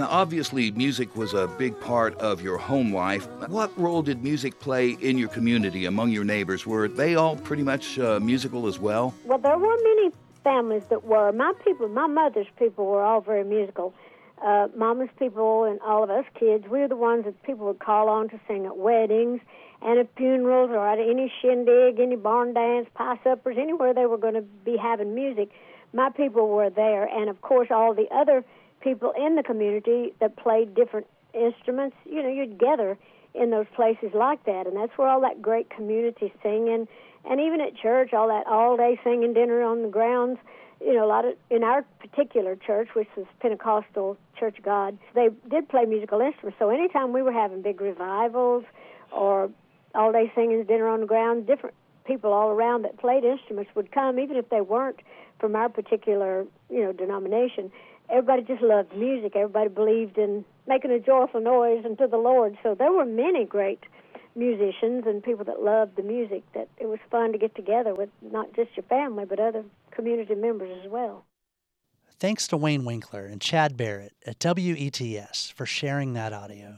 And obviously, music was a big part of your home life. What role did music play in your community, among your neighbors? Were they all pretty much musical as well? Well, there were many families that were. My mother's people were all very musical. Mama's people and all of us kids, we were the ones that people would call on to sing at weddings and at funerals or at any shindig, any barn dance, pie suppers, anywhere they were going to be having music. My people were there, and of course all the other people in the community that played different instruments. You know, you'd gather in those places like that, and that's where all that great community singing, and even at church, all that all-day singing, dinner on the grounds. You know, a lot of, in our particular church, which was Pentecostal Church of God, they did play musical instruments. So anytime we were having big revivals or all-day singing, dinner on the ground, different people all around that played instruments would come, even if they weren't from our particular, denomination. Everybody just loved music. Everybody believed in making a joyful noise unto the Lord. So there were many great musicians and people that loved the music, that it was fun to get together with not just your family, but other community members as well. Thanks to Wayne Winkler and Chad Barrett at WETS for sharing that audio.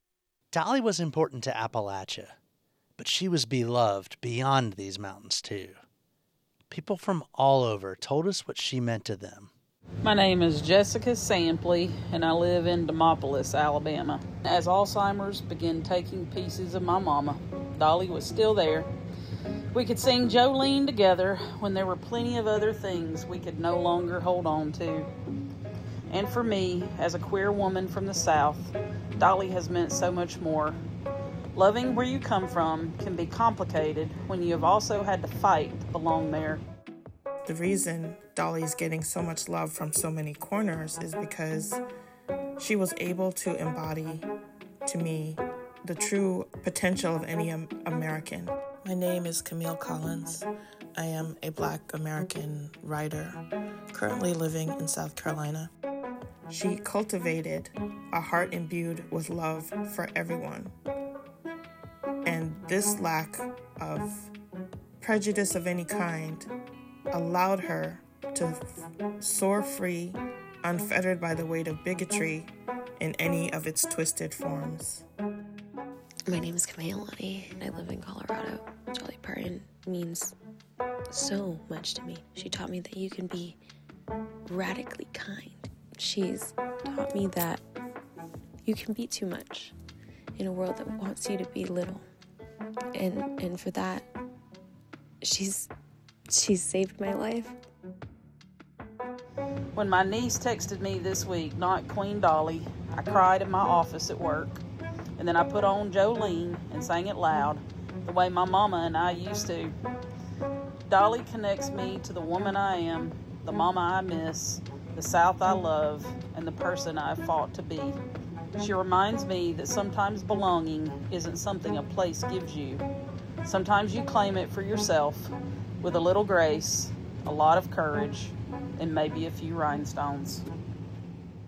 Dolly was important to Appalachia, but she was beloved beyond these mountains too. People from all over told us what she meant to them. My name is Jessica Sampley, and I live in Demopolis, Alabama. As Alzheimer's began taking pieces of my mama, Dolly was still there. We could sing Jolene together when there were plenty of other things we could no longer hold on to. And for me, as a queer woman from the South, Dolly has meant so much more. Loving where you come from can be complicated when you have also had to fight to belong there. The reason Dolly's getting so much love from so many corners is because she was able to embody, to me, the true potential of any American. My name is Camille Collins. I am a Black American writer, currently living in South Carolina. She cultivated a heart imbued with love for everyone. And this lack of prejudice of any kind allowed her to soar free, unfettered by the weight of bigotry in any of its twisted forms. My name is Kamea Lonnie, and I live in Colorado. Dolly Parton means so much to me. She taught me that you can be radically kind. She's taught me that you can be too much in a world that wants you to be little. And for that, she's saved my life. When my niece texted me this week, not Queen Dolly, I cried in my office at work. And then I put on Jolene and sang it loud, the way my mama and I used to. Dolly connects me to the woman I am, the mama I miss, the South I love, and the person I have fought to be. She reminds me that sometimes belonging isn't something a place gives you. Sometimes you claim it for yourself with a little grace, a lot of courage, and maybe a few rhinestones.